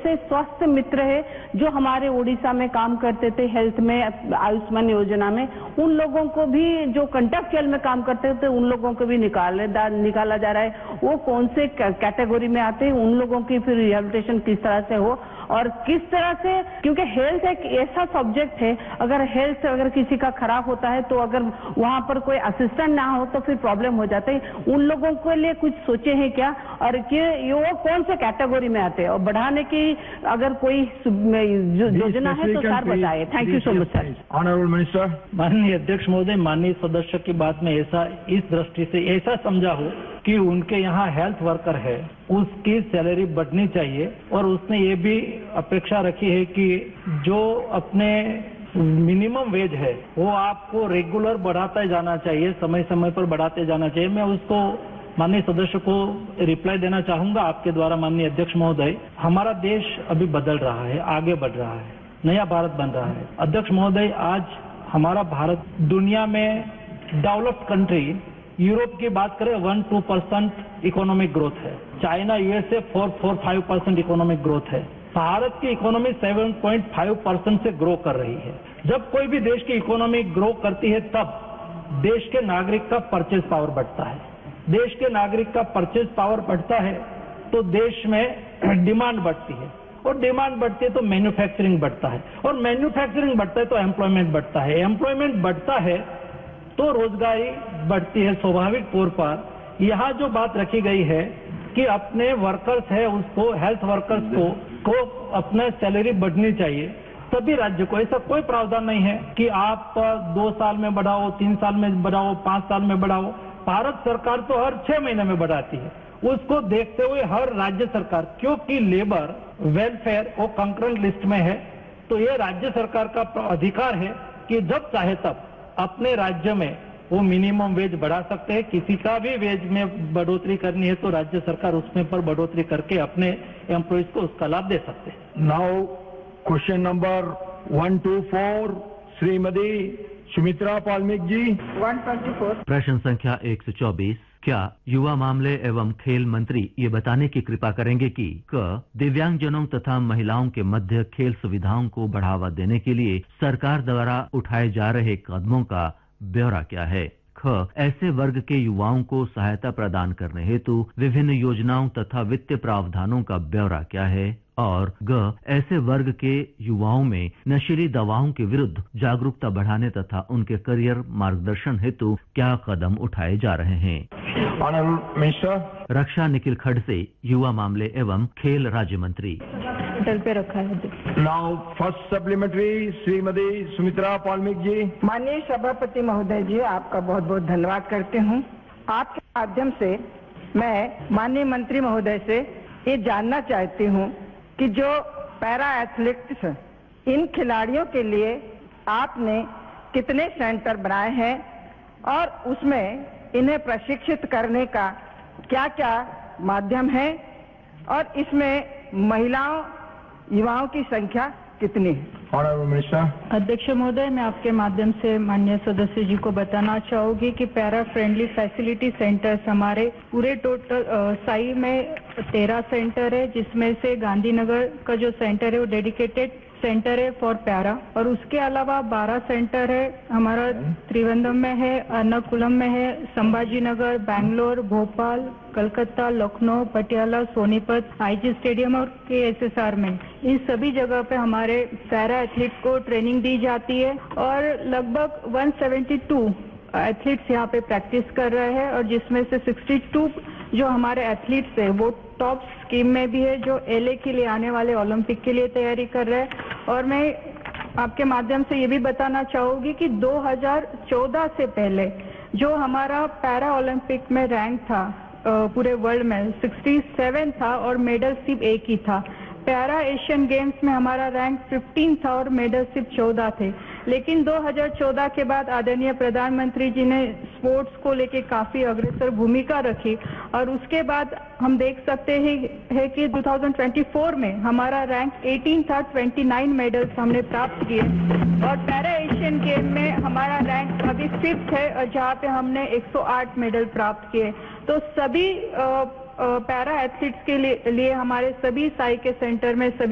ऐसे स्वास्थ्य मित्र है जो हमारे उड़ीसा में काम करते थे हेल्थ में, आयुष्मान योजना में, उन लोगों को भी जो कंट्रेक्चुअल में काम करते थे उन लोगों को भी निकाला जा रहा है। वो कौन से कैटेगरी में आते हैं, उन लोगों की फिर रिहेबिलिटेशन किस तरह से हो और किस तरह से, क्योंकि हेल्थ एक ऐसा सब्जेक्ट है, अगर किसी का खराब होता है तो अगर वहां पर कोई असिस्टेंट ना हो तो फिर प्रॉब्लम हो जाता है। उन लोगों के लिए कुछ सोचे हैं क्या, और कि वो कौन से कैटेगरी में आते हैं, और बढ़ाने की अगर कोई योजना है तो सर बताइए। Thank you so much sir. Honourable minister. माननीय अध्यक्ष महोदय, माननीय सदस्य की बात में ऐसा इस दृष्टि से ऐसा समझा हो कि उनके यहाँ हेल्थ वर्कर है, उसकी सैलरी बढ़नी चाहिए, और उसने ये भी अपेक्षा रखी है कि जो अपने मिनिमम वेज है वो आपको रेगुलर बढ़ाता जाना चाहिए, समय समय पर बढ़ाते जाना चाहिए। मैं उसको माननीय सदस्य को रिप्लाई देना चाहूंगा आपके द्वारा। माननीय अध्यक्ष महोदय, हमारा देश अभी बदल रहा है, आगे बढ़ रहा है, नया भारत बन रहा है। अध्यक्ष महोदय, आज हमारा भारत दुनिया में डेवलप्ड कंट्री, यूरोप की बात करें 1-2% इकोनॉमिक ग्रोथ है, चाइना यूएसए 4-5% इकोनॉमिक ग्रोथ है, भारत की इकोनॉमी 7.5% से ग्रो कर रही है। जब कोई भी देश की इकोनॉमी ग्रो करती है तब देश के नागरिक का परचेज पावर बढ़ता है। देश के नागरिक का परचेज पावर बढ़ता है तो देश में डिमांड बढ़ती है, और डिमांड बढ़ती है तो मैन्युफैक्चरिंग बढ़ता है, और मैन्युफैक्चरिंग बढ़ता है तो एम्प्लॉयमेंट बढ़ता है, एम्प्लॉयमेंट बढ़ता है तो रोजगारी बढ़ती है। स्वाभाविक तौर पर यहाँ जो बात रखी गई है कि अपने वर्कर्स है उसको, हेल्थ वर्कर्स को अपना सैलरी बढ़नी चाहिए, सभी राज्य को। ऐसा कोई प्रावधान नहीं है कि आप 2 साल में बढ़ाओ, 3 साल में बढ़ाओ, 5 साल में बढ़ाओ। भारत सरकार तो हर 6 महीने में बढ़ाती है। उसको देखते हुए हर राज्य सरकार, क्योंकि लेबर वेलफेयर वो कंकरेंट लिस्ट में है, तो ये राज्य सरकार का अधिकार है कि जब चाहे तब अपने राज्य में वो मिनिमम वेज बढ़ा सकते हैं। किसी का भी वेज में बढ़ोतरी करनी है तो राज्य सरकार उसमें पर बढ़ोतरी करके अपने एम्प्लॉइज को उसका लाभ दे सकते हैं। Now question number 124, Shrimati Sumitra पालमिक जी। 124। प्रश्न संख्या 124। क्या युवा मामले एवं खेल मंत्री ये बताने की कृपा करेंगे कि दिव्यांगजनों तथा महिलाओं के मध्य खेल सुविधाओं को बढ़ावा देने के लिए सरकार द्वारा उठाए जा रहे कदमों का ब्यौरा क्या है? ऐसे वर्ग के युवाओं को सहायता प्रदान करने हेतु विभिन्न योजनाओं तथा वित्तीय प्रावधानों का ब्यौरा क्या है? और ऐसे वर्ग के युवाओं में नशीली दवाओं के विरुद्ध जागरूकता बढ़ाने तथा उनके करियर मार्गदर्शन हेतु क्या कदम उठाए जा रहे हैं? Honourable minister. रक्षा निखिल खड़से, युवा मामले एवं खेल राज्य मंत्री। होटल पे रखा है। Now first supplementary, Shrimati Sumitra पालमिक जी। माननीय सभापति महोदय जी, आपका बहुत बहुत धन्यवाद करते हूँ। आपके माध्यम से मैं माननीय मंत्री महोदय से ये जानना चाहती हूँ कि जो पैरा एथलेटिक्स, इन खिलाड़ियों के लिए आपने कितने सेंटर बनाए हैं और उसमें इन्हें प्रशिक्षित करने का क्या क्या माध्यम है, और इसमें महिलाओं युवाओं की संख्या कितनी है? Honourable minister. अध्यक्ष महोदय, मैं आपके माध्यम से माननीय सदस्य जी को बताना चाहूंगी कि पैरा फ्रेंडली फैसिलिटी सेंटर्स हमारे पूरे टोटल साई में 13 सेंटर है, जिसमें से गांधीनगर का जो सेंटर है वो डेडिकेटेड सेंटर है फॉर पैरा, और उसके अलावा 12 सेंटर है हमारा त्रिवेंद्रम में है, एर्नाकुलम में है, संभाजी नगर, बैंगलोर, भोपाल, कलकत्ता, लखनऊ, पटियाला, सोनीपत, आईजी स्टेडियम और KSSR में। इन सभी जगह पे हमारे पैरा एथलीट को ट्रेनिंग दी जाती है, और लगभग 172 एथलीट्स यहाँ पे प्रैक्टिस कर रहे हैं, और जिसमें से 62 जो हमारे एथलीट्स है वो टॉप स्कीम में भी है, जो LA के लिए आने वाले ओलंपिक के लिए तैयारी कर रहे हैं। और मैं आपके माध्यम से ये भी बताना चाहूंगी कि 2014 से पहले जो हमारा पैरा ओलंपिक में रैंक था पूरे वर्ल्ड में 67 था, और मेडल सिर्फ 1 ही था। पैरा एशियन गेम्स में हमारा रैंक 15 था और मेडल सिर्फ 14 थे। लेकिन 2014 के बाद आदरणीय प्रधानमंत्री जी ने स्पोर्ट्स को लेके काफी अग्रसर भूमिका रखी, और उसके बाद हम देख सकते हैं कि 2024 में हमारा रैंक 18 था, 29 मेडल्स हमने प्राप्त किए, और पैरा एशियन गेम में हमारा रैंक अभी 5th है, जहाँ पे हमने 108 मेडल प्राप्त किए। तो सभी पैरा एथलीट्स के लिए हमारे सभी साई के सेंटर में सभी